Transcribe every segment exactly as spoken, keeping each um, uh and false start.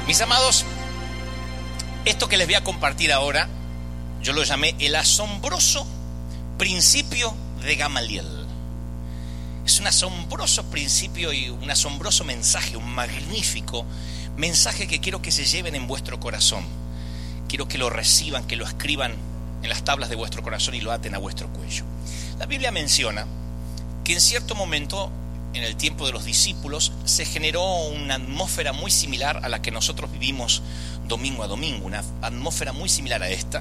Mis amados, esto que les voy a compartir ahora, yo lo llamé el asombroso principio de Gamaliel. Es un asombroso principio y un asombroso mensaje, un magnífico mensaje que quiero que se lleven en vuestro corazón. Quiero que lo reciban, que lo escriban en las tablas de vuestro corazón y lo aten a vuestro cuello. La Biblia menciona que en cierto momento, en el tiempo de los discípulos, se generó una atmósfera muy similar a la que nosotros vivimos domingo a domingo, una atmósfera muy similar a esta.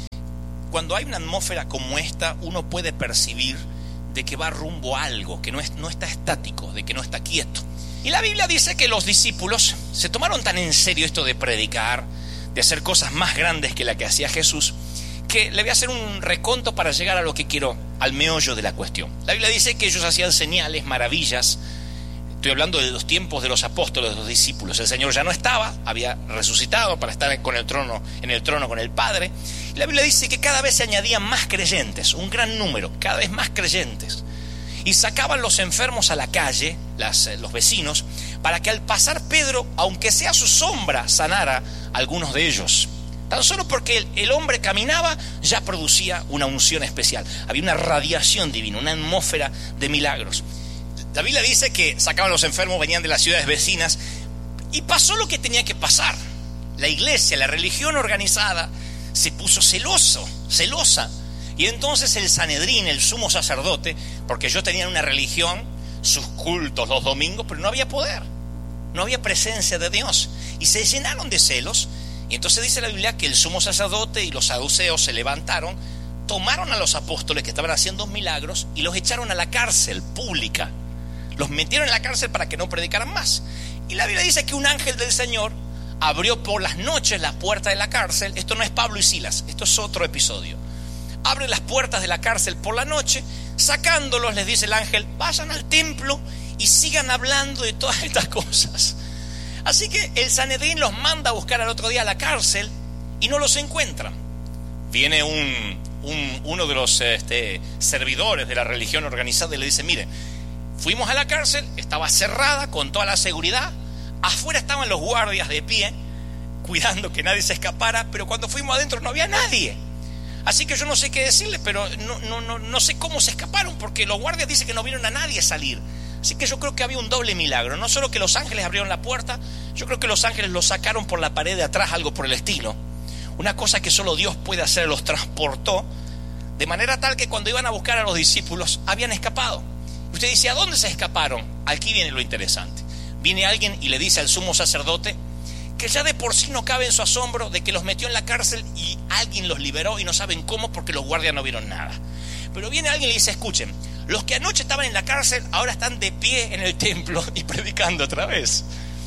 Cuando hay una atmósfera como esta, uno puede percibir de que va rumbo a algo, que no, es, no está estático, de que no está quieto. Y la Biblia dice que los discípulos se tomaron tan en serio esto de predicar, de hacer cosas más grandes que la que hacía Jesús, que le voy a hacer un reconto para llegar a lo que quiero, al meollo de la cuestión. La Biblia dice que ellos hacían señales, maravillas. Estoy hablando de los tiempos de los apóstoles, de los discípulos. El Señor ya no estaba, había resucitado para estar con el trono, en el trono con el Padre. Y la Biblia dice que cada vez se añadían más creyentes, un gran número, cada vez más creyentes. Y sacaban los enfermos a la calle, las, los vecinos, para que al pasar Pedro, aunque sea su sombra, sanara a algunos de ellos. Tan solo porque el, el hombre caminaba, ya producía una unción especial. Había una radiación divina, una atmósfera de milagros. La Biblia dice que sacaban los enfermos, venían de las ciudades vecinas, y pasó lo que tenía que pasar. La iglesia, la religión organizada, se puso celoso, celosa. Y entonces el Sanedrín, el sumo sacerdote, porque ellos tenían una religión, sus cultos los domingos, pero no había poder, no había presencia de Dios. Y se llenaron de celos. Y entonces dice la Biblia que el sumo sacerdote y los saduceos se levantaron, tomaron a los apóstoles que estaban haciendo milagros y los echaron a la cárcel pública. Los metieron en la cárcel para que no predicaran más. Y la Biblia dice que un ángel del Señor abrió por las noches la puerta de la cárcel. Esto no es Pablo y Silas, esto es otro episodio. Abre las puertas de la cárcel por la noche, sacándolos les dice el ángel, vayan al templo y sigan hablando de todas estas cosas. Así que el Sanedrín los manda a buscar al otro día a la cárcel y no los encuentran. Viene un, un, uno de los este, servidores de la religión organizada y le dice, mire, fuimos a la cárcel, estaba cerrada con toda la seguridad, afuera estaban los guardias de pie, cuidando que nadie se escapara, pero cuando fuimos adentro no había nadie. Así que yo no sé qué decirle, pero no, no, no, no sé cómo se escaparon, porque los guardias dicen que no vieron a nadie salir. Así que yo creo que había un doble milagro. No solo que los ángeles abrieron la puerta, yo creo que los ángeles los sacaron por la pared de atrás, algo por el estilo. Una cosa que solo Dios puede hacer, los transportó, de manera tal que cuando iban a buscar a los discípulos, habían escapado. Usted dice, ¿a dónde se escaparon? Aquí viene lo interesante. Viene alguien y le dice al sumo sacerdote que ya de por sí no cabe en su asombro de que los metió en la cárcel y alguien los liberó y no saben cómo porque los guardias no vieron nada. Pero viene alguien y le dice, escuchen, los que anoche estaban en la cárcel ahora están de pie en el templo y predicando otra vez.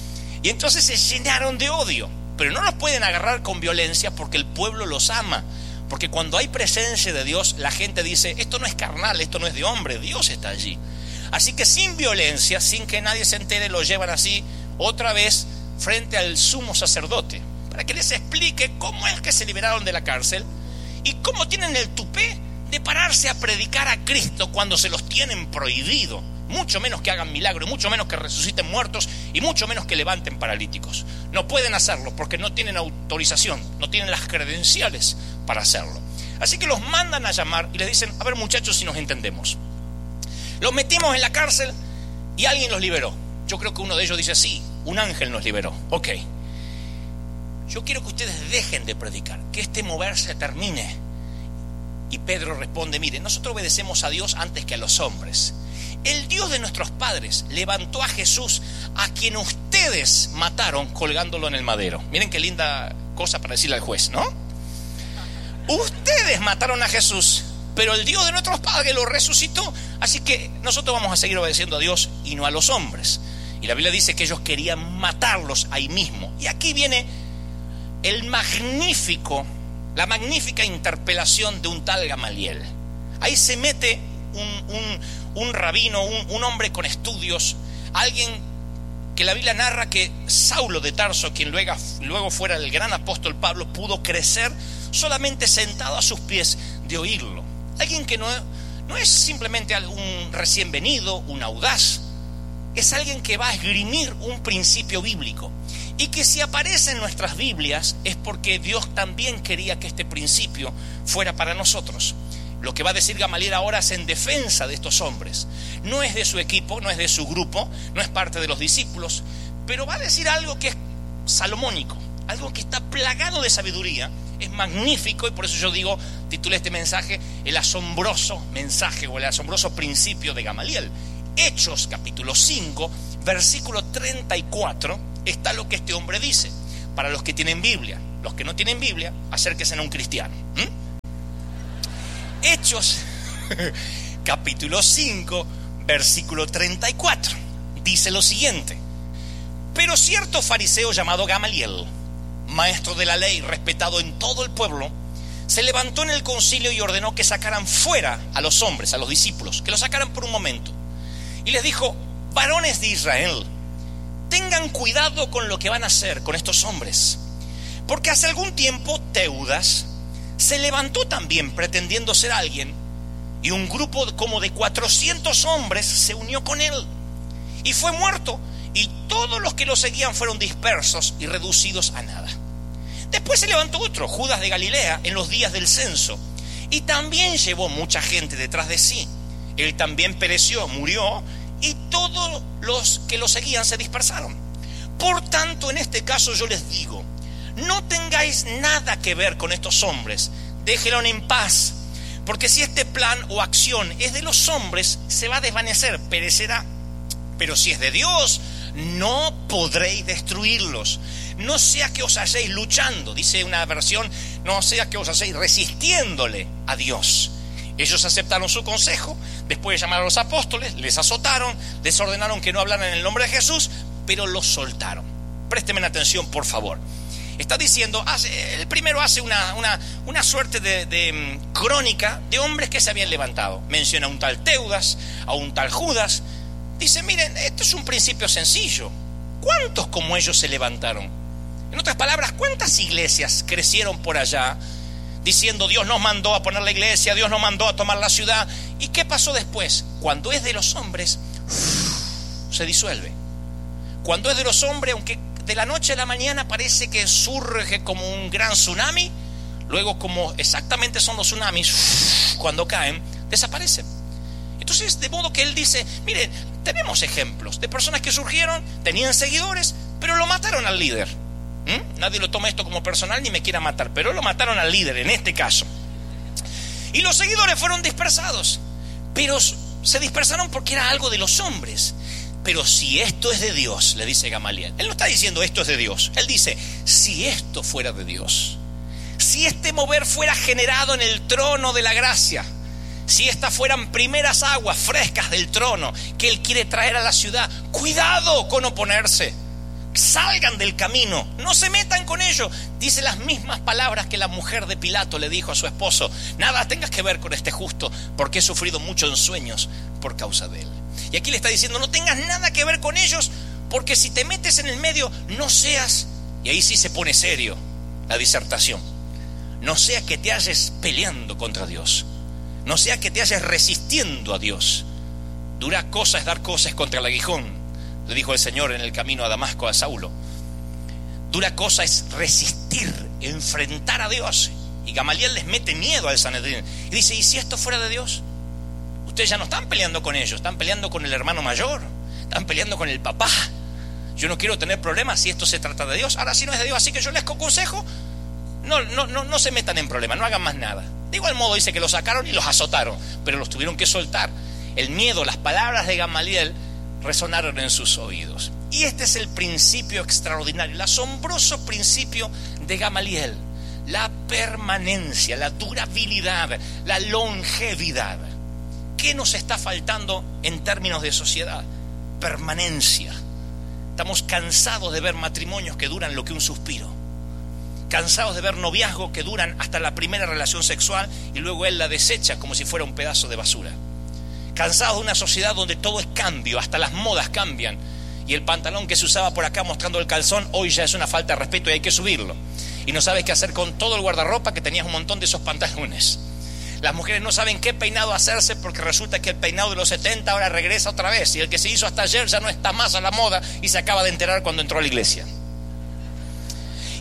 Y entonces se llenaron de odio, pero no los pueden agarrar con violencia porque el pueblo los ama. Porque cuando hay presencia de Dios, la gente dice, esto no es carnal, esto no es de hombre, Dios está allí. Así que sin violencia, sin que nadie se entere, lo llevan así otra vez frente al sumo sacerdote, para que les explique cómo es que se liberaron de la cárcel y cómo tienen el tupé de pararse a predicar a Cristo cuando se los tienen prohibido, mucho menos que hagan milagros, mucho menos que resuciten muertos y mucho menos que levanten paralíticos. No pueden hacerlo porque no tienen autorización, no tienen las credenciales para hacerlo. Así que los mandan a llamar y les dicen, a ver muchachos, si nos entendemos. Los metimos en la cárcel y alguien los liberó. Yo creo que uno de ellos dice, sí, un ángel nos liberó. Ok, yo quiero que ustedes dejen de predicar, que este mover se termine. Y Pedro responde, mire, nosotros obedecemos a Dios antes que a los hombres. El Dios de nuestros padres levantó a Jesús, a quien ustedes mataron colgándolo en el madero. Miren qué linda cosa para decirle al juez, ¿no? Ustedes mataron a Jesús, pero el Dios de nuestros padres lo resucitó. Así que nosotros vamos a seguir obedeciendo a Dios y no a los hombres. Y la Biblia dice que ellos querían matarlos ahí mismo. Y aquí viene el magnífico, la magnífica interpelación de un tal Gamaliel. Ahí se mete un, un, un rabino, un, un hombre con estudios, alguien que la Biblia narra que Saulo de Tarso, quien luego, luego fuera el gran apóstol Pablo, pudo crecer solamente sentado a sus pies de oírlo. Alguien que no, no es simplemente un recién venido, un audaz, es alguien que va a esgrimir un principio bíblico. y que si aparece en nuestras Biblias es porque Dios también quería que este principio fuera para nosotros. Lo que va a decir Gamaliel ahora es en defensa de estos hombres. No es de su equipo, no es de su grupo, no es parte de los discípulos, pero va a decir algo que es salomónico, algo que está plagado de sabiduría, es magnífico, y por eso yo digo, titulé este mensaje el asombroso mensaje o el asombroso principio de Gamaliel. Hechos capítulo cinco, versículo treinta y cuatro, está lo que este hombre dice. Para los que tienen Biblia, los que no tienen Biblia, acérquense a un cristiano. ¿Mm? Hechos capítulo cinco, versículo treinta y cuatro, dice lo siguiente: pero cierto fariseo llamado Gamaliel, maestro de la ley, respetado en todo el pueblo, se levantó en el concilio y ordenó que sacaran fuera a los hombres, a los discípulos, que los sacaran por un momento, y les dijo: varones de Israel, tengan cuidado con lo que van a hacer con estos hombres, porque hace algún tiempo Teudas se levantó también pretendiendo ser alguien, y un grupo como de cuatrocientos hombres se unió con él, y fue muerto, y todos los que lo seguían fueron dispersos y reducidos a nada. Después se levantó otro, Judas de Galilea, en los días del censo, y también llevó mucha gente detrás de sí. Él también pereció, murió, y todos los que lo seguían se dispersaron. Por tanto, en este caso yo les digo, no tengáis nada que ver con estos hombres, déjenlos en paz, porque si este plan o acción es de los hombres, se va a desvanecer, perecerá. Pero si es de Dios, no podréis destruirlos. No sea que os halléis luchando, dice una versión, no sea que os halléis resistiéndole a Dios. Ellos aceptaron su consejo, después de llamar a los apóstoles, les azotaron, les ordenaron que no hablaran en el nombre de Jesús, pero los soltaron. Présteme atención, por favor. Está diciendo, hace, el primero hace una, una, una suerte de, de um, crónica de hombres que se habían levantado. Menciona a un tal Teudas, a un tal Judas. Dice, miren, esto es un principio sencillo. ¿Cuántos como ellos se levantaron? En otras palabras, ¿cuántas iglesias crecieron por allá diciendo Dios nos mandó a poner la iglesia, Dios nos mandó a tomar la ciudad? ¿Y qué pasó después? Cuando es de los hombres, uff, se disuelve. Cuando es de los hombres, aunque de la noche a la mañana parece que surge como un gran tsunami, luego como exactamente son los tsunamis, uff, cuando caen, desaparecen. Entonces, de modo que él dice, miren, tenemos ejemplos de personas que surgieron, tenían seguidores, pero lo mataron al líder. ¿Mm? Nadie lo toma esto como personal ni me quiera matar, pero lo mataron al líder en este caso. Y los seguidores fueron dispersados, pero se dispersaron porque era algo de los hombres. Pero si esto es de Dios, le dice Gamaliel, él no está diciendo esto es de Dios, él dice, si esto fuera de Dios, si este mover fuera generado en el trono de la gracia, si estas fueran primeras aguas frescas del trono que él quiere traer a la ciudad, cuidado con oponerse. Salgan del camino, no se metan con ellos. Dice las mismas palabras que la mujer de Pilato le dijo a su esposo: nada tengas que ver con este justo, porque he sufrido mucho en sueños por causa de él. Y aquí le está diciendo, no tengas nada que ver con ellos, porque si te metes en el medio, no seas, y ahí sí se pone serio la disertación, no sea que te halles peleando contra Dios, no sea que te halles resistiendo a Dios. Dura cosa es dar cosas contra el aguijón, le dijo el Señor en el camino a Damasco a Saulo. Dura cosa es resistir, enfrentar a Dios. Y Gamaliel les mete miedo al Sanedrín y dice, ¿y si esto fuera de Dios? Ustedes ya no están peleando con ellos, están peleando con el hermano mayor, están peleando con el papá. Yo no quiero tener problemas si esto se trata de Dios. Ahora, si no es de Dios, así que yo les aconsejo, no, no, no, no se metan en problemas, no hagan más nada. De igual modo dice que los sacaron y los azotaron, pero los tuvieron que soltar. El miedo, las palabras de Gamaliel resonaron en sus oídos. Y este es el principio extraordinario, el asombroso principio de Gamaliel: la permanencia, la durabilidad, la longevidad. ¿Qué nos está faltando en términos de sociedad? Permanencia. Estamos cansados de ver matrimonios que duran lo que un suspiro, cansados de ver noviazgos que duran hasta la primera relación sexual y luego él la desecha como si fuera un pedazo de basura. Cansados de una sociedad donde todo es cambio, hasta las modas cambian, y el pantalón que se usaba por acá mostrando el calzón hoy ya es una falta de respeto y hay que subirlo, y no sabes qué hacer con todo el guardarropa que tenías un montón de esos pantalones. Las mujeres no saben qué peinado hacerse porque resulta que el peinado de los setenta ahora regresa otra vez, y el que se hizo hasta ayer ya no está más a la moda y se acaba de enterar cuando entró a la iglesia.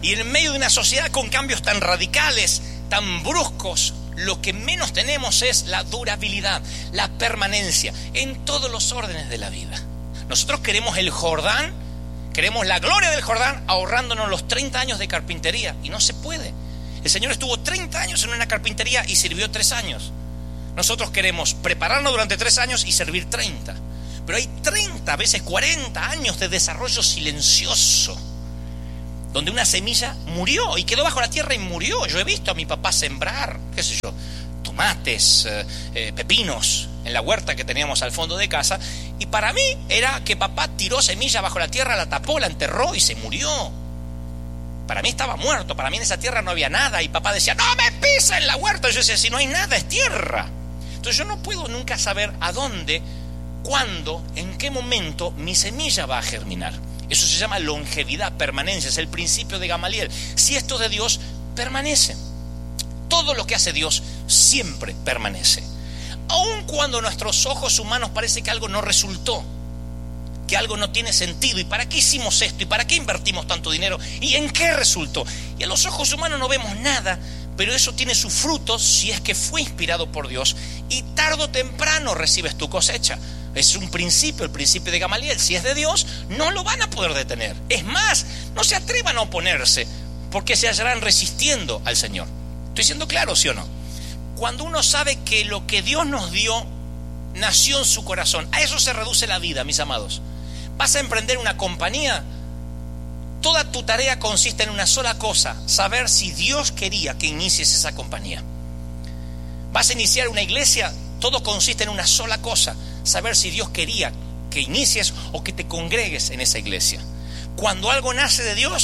Y en medio de una sociedad con cambios tan radicales, tan bruscos, lo que menos tenemos es la durabilidad, la permanencia en todos los órdenes de la vida. Nosotros queremos el Jordán, queremos la gloria del Jordán, ahorrándonos los treinta años de carpintería, y no se puede. El Señor estuvo treinta años en una carpintería y sirvió tres años. Nosotros queremos prepararnos durante tres años y servir treinta. Pero hay treinta, a veces cuarenta años de desarrollo silencioso, donde una semilla murió y quedó bajo la tierra y murió. Yo he visto a mi papá sembrar, qué sé yo, tomates, eh, eh, pepinos en la huerta que teníamos al fondo de casa, y para mí era que papá tiró semilla bajo la tierra, la tapó, la enterró y se murió. Para mí estaba muerto, para mí en esa tierra no había nada, y papá decía, no me pisen la huerta. Yo decía, si no hay nada es tierra. Entonces yo no puedo nunca saber a dónde, cuándo, en qué momento mi semilla va a germinar. Eso se llama longevidad, permanencia, es el principio de Gamaliel. Si esto es de Dios, permanece. Todo lo que hace Dios siempre permanece. Aun cuando a nuestros ojos humanos parece que algo no resultó, que algo no tiene sentido, y para qué hicimos esto, y para qué invertimos tanto dinero, y en qué resultó. Y a los ojos humanos no vemos nada, pero eso tiene sus frutos si es que fue inspirado por Dios, y tarde o temprano recibes tu cosecha. Es un principio, el principio de Gamaliel. Si es de Dios, no lo van a poder detener. Es más, no se atrevan a oponerse, porque se hallarán resistiendo al Señor. ¿Estoy siendo claro, sí o no? Cuando uno sabe que lo que Dios nos dio nació en su corazón, a eso se reduce la vida, mis amados. Vas a emprender una compañía, toda tu tarea consiste en una sola cosa: saber si Dios quería que inicies esa compañía. Vas a iniciar una iglesia, todo consiste en una sola cosa: saber si Dios quería que inicies o que te congregues en esa iglesia. Cuando algo nace de Dios,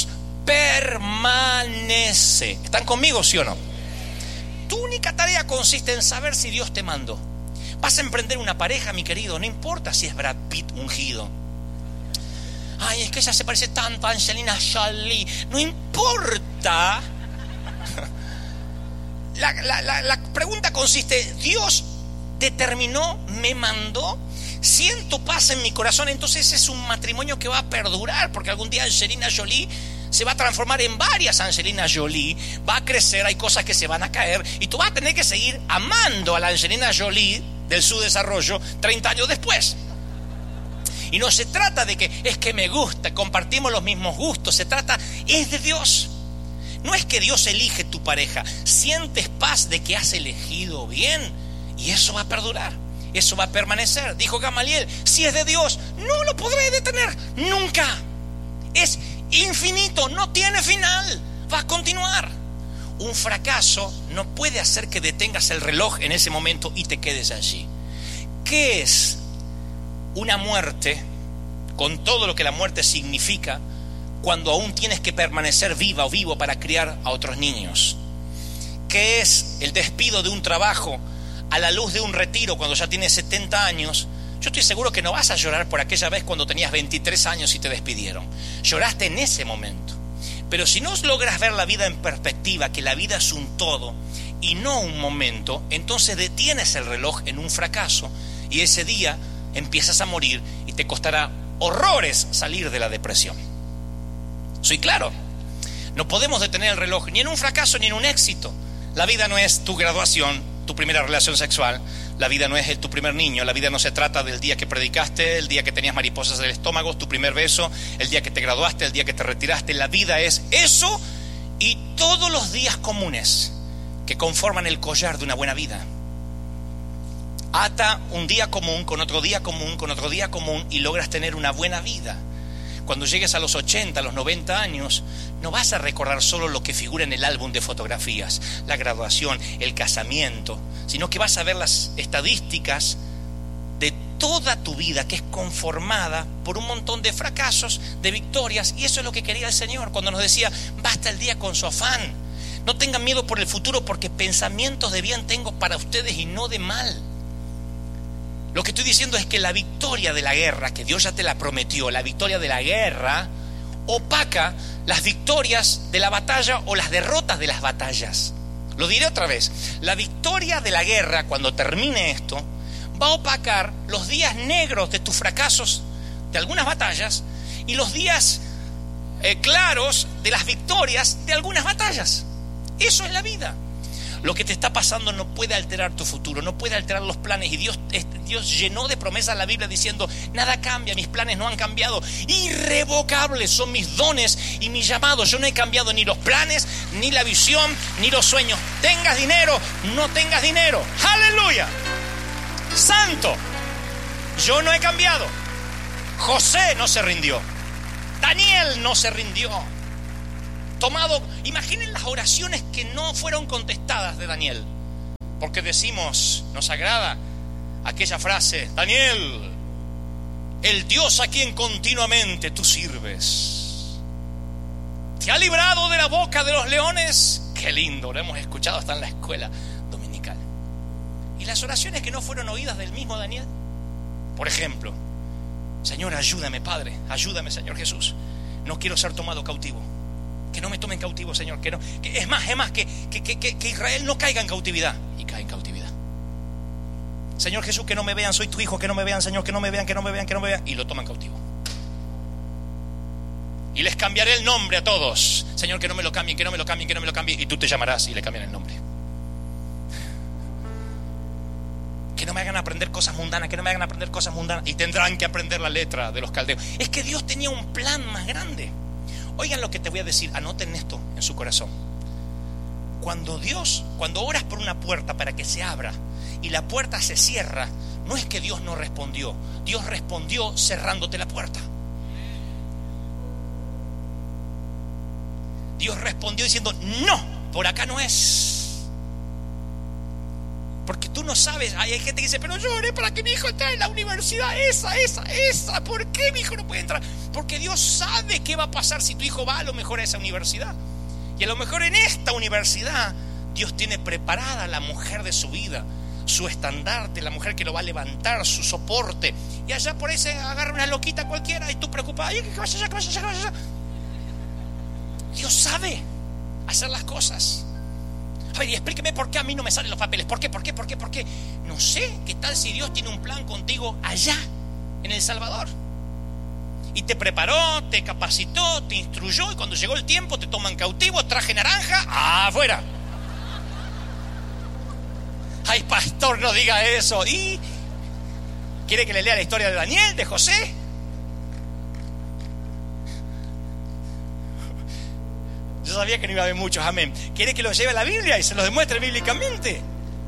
permanece. ¿Están conmigo, sí o no? Tu única tarea consiste en saber si Dios te mandó. Vas a emprender una pareja, mi querido, no importa si es Brad Pitt ungido. Ay, es que ella se parece tanto a Angelina Jolie. No importa. La, la, la, la pregunta consiste: ¿Dios determinó, me mandó? Siento paz en mi corazón, entonces es un matrimonio que va a perdurar, porque algún día Angelina Jolie se va a transformar en varias Angelina Jolie, va a crecer, hay cosas que se van a caer, y tú vas a tener que seguir amando a la Angelina Jolie del subdesarrollo treinta años después. Y no se trata de que es que me gusta, compartimos los mismos gustos, se trata, es de Dios. No es que Dios elige tu pareja, sientes paz de que has elegido bien, y eso va a perdurar, eso va a permanecer. Dijo Gamaliel, si es de Dios, no lo podré detener nunca. Es infinito, no tiene final, va a continuar. Un fracaso no puede hacer que detengas el reloj en ese momento y te quedes allí. ¿Qué es una muerte, con todo lo que la muerte significa, cuando aún tienes que permanecer viva o vivo para criar a otros niños? ¿Qué es el despido de un trabajo a la luz de un retiro cuando ya tienes setenta años? Yo estoy seguro que no vas a llorar por aquella vez cuando tenías veintitrés años y te despidieron. Lloraste en ese momento. Pero si no logras ver la vida en perspectiva, que la vida es un todo y no un momento, entonces detienes el reloj en un fracaso, y ese día empiezas a morir y te costará horrores salir de la depresión. ¿Soy claro? No podemos detener el reloj ni en un fracaso ni en un éxito. La vida no es tu graduación, tu primera relación sexual. La vida no es el, tu primer niño. La vida no se trata del día que predicaste, el día que tenías mariposas en el estómago, tu primer beso, el día que te graduaste, el día que te retiraste. La vida es eso y todos los días comunes que conforman el collar de una buena vida. Ata un día común con otro día común, con otro día común, y logras tener una buena vida. Cuando llegues a los ochenta, a los noventa años, no vas a recordar solo lo que figura en el álbum de fotografías, la graduación, el casamiento, sino que vas a ver las estadísticas de toda tu vida, que es conformada por un montón de fracasos, de victorias. Y eso es lo que quería el Señor cuando nos decía: basta el día con su afán, no tengan miedo por el futuro, porque pensamientos de bien tengo para ustedes y no de mal. Lo que estoy diciendo es que la victoria de la guerra, que Dios ya te la prometió, la victoria de la guerra opaca las victorias de la batalla o las derrotas de las batallas. Lo diré otra vez: la victoria de la guerra, cuando termine esto, va a opacar los días negros de tus fracasos de algunas batallas y los días eh, claros de las victorias de algunas batallas. Eso es la vida. Lo que te está pasando no puede alterar tu futuro, no puede alterar los planes. Y Dios, Dios llenó de promesas la Biblia diciendo: nada cambia, mis planes no han cambiado. Irrevocables son mis dones y mis llamados. Yo no he cambiado ni los planes, ni la visión, ni los sueños. Tengas dinero, no tengas dinero. ¡Aleluya! Santo. Yo no he cambiado. José no se rindió. Daniel no se rindió. Tomado, imaginen las oraciones que no fueron contestadas de Daniel, porque decimos, nos agrada aquella frase: Daniel, el Dios a quien continuamente tú sirves, te ha librado de la boca de los leones. Qué lindo, lo hemos escuchado hasta en la escuela dominical. Y las oraciones que no fueron oídas del mismo Daniel, por ejemplo: Señor, ayúdame, Padre, ayúdame, Señor Jesús, no quiero ser tomado cautivo. Que no me tomen cautivo, Señor. Que no, que es más, es más, que, que, que, que Israel no caiga en cautividad. Y cae en cautividad. Señor Jesús, que no me vean, soy tu hijo, que no me vean, Señor, que no me vean, que no me vean, que no me vean. Y lo toman cautivo. Y les cambiaré el nombre a todos. Señor, que no me lo cambien, que no me lo cambien, que no me lo cambien. Y tú te llamarás y le cambian el nombre. Que no me hagan aprender cosas mundanas, que no me hagan aprender cosas mundanas. Y tendrán que aprender la letra de los caldeos. Es que Dios tenía un plan más grande. Oigan lo que te voy a decir, anoten esto en su corazón. Cuando Dios, cuando oras por una puerta para que se abra y la puerta se cierra, no es que Dios no respondió. Dios respondió cerrándote la puerta. Dios respondió diciendo: no, por acá no es. Porque tú no sabes, hay gente que dice: pero yo oré para que mi hijo entre en la universidad, esa, esa, esa. ¿Por qué mi hijo no puede entrar? Porque Dios sabe qué va a pasar si tu hijo va a lo mejor a esa universidad. Y a lo mejor en esta universidad Dios tiene preparada a la mujer de su vida, su estandarte, la mujer que lo va a levantar, su soporte. Y allá por ahí se agarra una loquita cualquiera y tú preocupada: ay, que vaya allá, que vaya allá, que vaya allá. Dios sabe hacer las cosas. A ver, y explíqueme por qué a mí no me salen los papeles. ¿Por qué? ¿Por qué? ¿Por qué? ¿Por qué? No sé. ¿Qué tal si Dios tiene un plan contigo allá, en El Salvador? Y te preparó, te capacitó, te instruyó, y cuando llegó el tiempo te toman cautivo, traje naranja, afuera. Ay, pastor, no diga eso. ¿Y quiere que le lea la historia de Daniel, de José? Yo sabía que no iba a haber muchos, amén. ¿Quiere que lo lleve a la Biblia y se lo demuestre bíblicamente?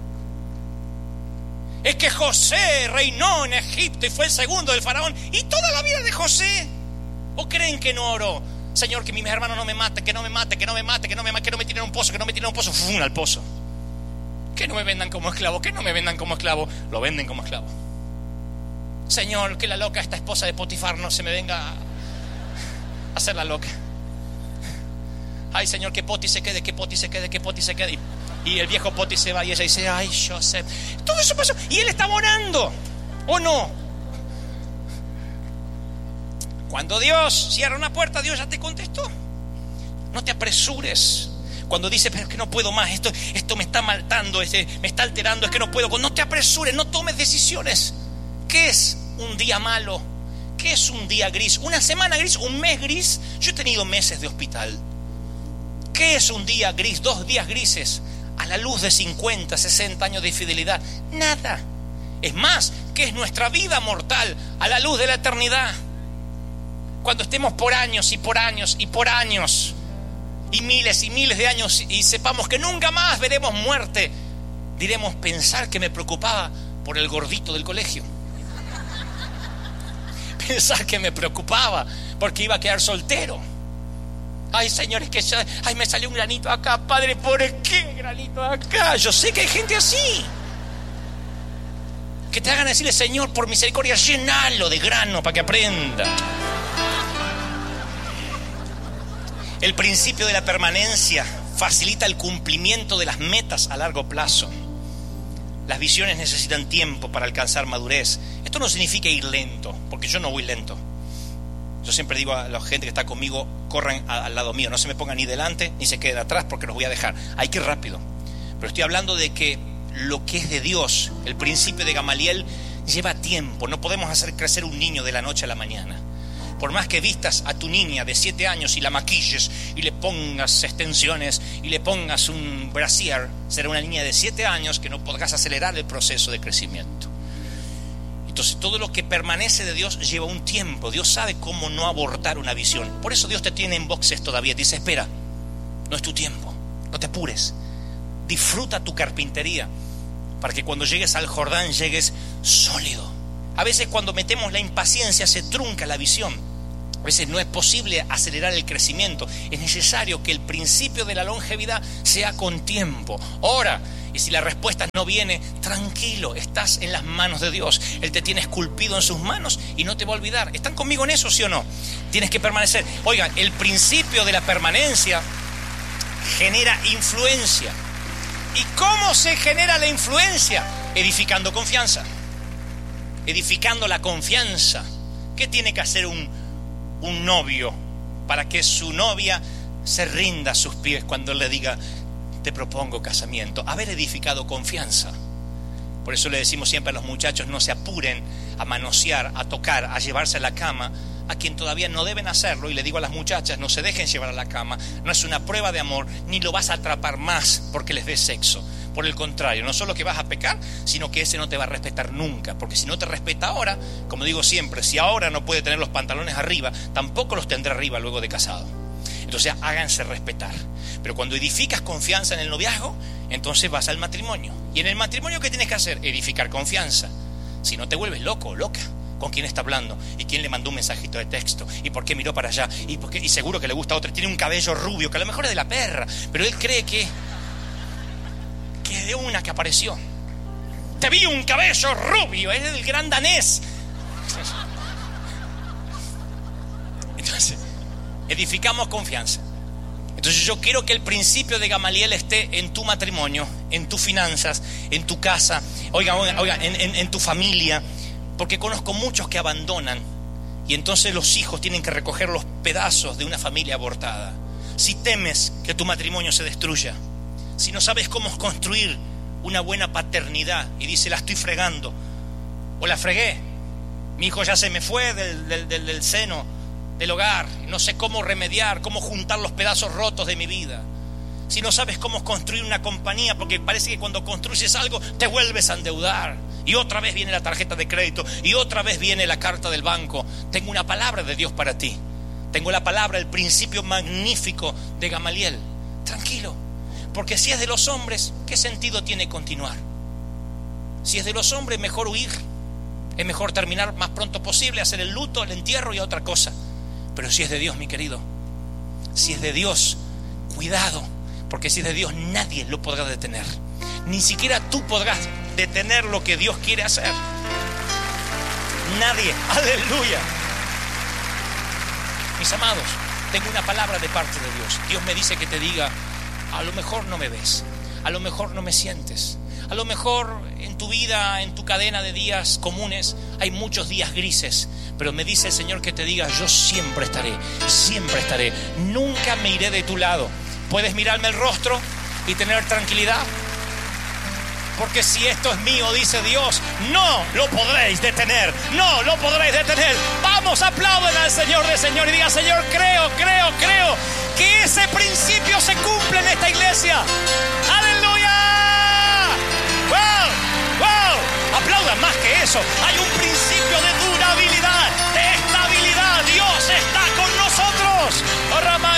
Es que José reinó en Egipto y fue el segundo del faraón. ¿Y toda la vida de José? ¿O creen que no oró? Señor, que mis hermanos no me maten, que no me mate, que no me mate, que no me mate, que no me tiren a un pozo, que no me tiren a un pozo. ¡Fum! Al pozo. Que no me vendan como esclavo, que no me vendan como esclavo. Lo venden como esclavo. Señor, que la loca, esta esposa de Potifar, no se me venga a hacer la loca. Ay, Señor, que Poti se quede, que Poti se quede, que Poti se quede. Y el viejo Poti se va y ella dice: ay, Joseph. Todo eso pasó. Y él estaba orando, ¿o no? Cuando Dios cierra una puerta, Dios ya te contestó. No te apresures. Cuando dices: pero es que no puedo más, esto, esto me está matando, este, me está alterando, es que no puedo. No te apresures, no tomes decisiones. ¿Qué es un día malo? ¿Qué es un día gris? ¿Una semana gris? ¿Un mes gris? Yo he tenido meses de hospital. ¿Qué es un día gris? Dos días grises a la luz de cincuenta, sesenta años de infidelidad. Nada. Es más, ¿qué es nuestra vida mortal a la luz de la eternidad? Cuando estemos por años y por años y por años y miles y miles de años y sepamos que nunca más veremos muerte, diremos: pensar que me preocupaba por el gordito del colegio. Pensar que me preocupaba porque iba a quedar soltero. Ay, señores, que ya, ay, me salió un granito acá, Padre, ¿por qué granito acá? Yo sé que hay gente así, que te hagan decirle: Señor, por misericordia, llenalo de grano para que aprenda. El principio de la permanencia facilita el cumplimiento de las metas a largo plazo. Las visiones necesitan tiempo para alcanzar madurez. Esto no significa ir lento, porque yo no voy lento. Yo siempre digo a la gente que está conmigo: corran al lado mío, no se me pongan ni delante ni se queden atrás, porque los voy a dejar. Hay que ir rápido. Pero estoy hablando de que lo que es de Dios, el principio de Gamaliel, lleva tiempo. No podemos hacer crecer un niño de la noche a la mañana. Por más que vistas a tu niña de siete años y la maquilles y le pongas extensiones y le pongas un brasier, será una niña de siete años que no podrás acelerar el proceso de crecimiento. Entonces todo lo que permanece de Dios lleva un tiempo. Dios sabe cómo no abortar una visión. Por eso Dios te tiene en boxes todavía. Te dice, espera, no es tu tiempo, no te apures. Disfruta tu carpintería para que cuando llegues al Jordán llegues sólido. A veces cuando metemos la impaciencia se trunca la visión. A veces no es posible acelerar el crecimiento. Es necesario que el principio de la longevidad sea con tiempo. Ora, y si la respuesta no viene, tranquilo, estás en las manos de Dios. Él te tiene esculpido en sus manos y no te va a olvidar. ¿Están conmigo en eso, sí o no? Tienes que permanecer. Oigan, el principio de la permanencia genera influencia. ¿Y cómo se genera la influencia? Edificando confianza. Edificando la confianza. ¿Qué tiene que hacer un, un novio para que su novia se rinda a sus pies cuando él le diga, te propongo casamiento? Haber edificado confianza. Por eso le decimos siempre a los muchachos, no se apuren a manosear, a tocar, a llevarse a la cama a quien todavía no deben hacerlo. Y le digo a las muchachas, no se dejen llevar a la cama. No es una prueba de amor, ni lo vas a atrapar más porque les des sexo. Por el contrario, no solo que vas a pecar, sino que ese no te va a respetar nunca. Porque si no te respeta ahora, como digo siempre, si ahora no puede tener los pantalones arriba, tampoco los tendrá arriba luego de casado. Entonces háganse respetar. Pero cuando edificas confianza en el noviazgo, entonces vas al matrimonio. Y en el matrimonio, ¿qué tienes que hacer? Edificar confianza. Si no te vuelves loco o loca. ¿Con quién está hablando? ¿Y quién le mandó un mensajito de texto? ¿Y por qué miró para allá? ¿Y, por qué? Y seguro que le gusta a otro. Tiene un cabello rubio, que a lo mejor es de la perra, pero él cree que que es de una que apareció. Te vi un cabello rubio, es del gran danés. Entonces, edificamos confianza. Entonces yo quiero que el principio de Gamaliel esté en tu matrimonio, en tus finanzas, en tu casa, oiga, oiga, oiga en, en, en tu familia. Porque conozco muchos que abandonan y entonces los hijos tienen que recoger los pedazos de una familia abortada. Si temes que tu matrimonio se destruya, si no sabes cómo construir una buena paternidad y dice, la estoy fregando o la fregué, mi hijo ya se me fue del, del, del, del seno del hogar, no sé cómo remediar, cómo juntar los pedazos rotos de mi vida. Si no sabes cómo construir una compañía, porque parece que cuando construyes algo te vuelves a endeudar. Y otra vez viene la tarjeta de crédito. Y otra vez viene la carta del banco. Tengo una palabra de Dios para ti. Tengo la palabra, el principio magnífico de Gamaliel. Tranquilo. Porque si es de los hombres, ¿qué sentido tiene continuar? Si es de los hombres, mejor huir. Es mejor terminar más pronto posible, hacer el luto, el entierro y otra cosa. Pero si es de Dios, mi querido, si es de Dios, cuidado. Porque si es de Dios, nadie lo podrá detener. Ni siquiera tú podrás detener lo que Dios quiere hacer. Nadie. Aleluya. Mis amados, tengo una palabra de parte de Dios. Dios me dice que te diga, a lo mejor no me ves, a lo mejor no me sientes, a lo mejor en tu vida, en tu cadena de días comunes, hay muchos días grises. Pero me dice el Señor que te diga, yo siempre estaré, siempre estaré. Nunca me iré de tu lado. Puedes mirarme el rostro y tener tranquilidad. Porque si esto es mío, dice Dios, no lo podréis detener. No lo podréis detener. Vamos, aplauden al Señor de Señor y diga, Señor, creo, creo, creo que ese principio se cumple en esta iglesia. ¡Aleluya! ¡Wow! ¡Wow! Aplaudan más que eso. Hay un principio de durabilidad, de estabilidad. Dios está con nosotros. ¡Oh, Ramá!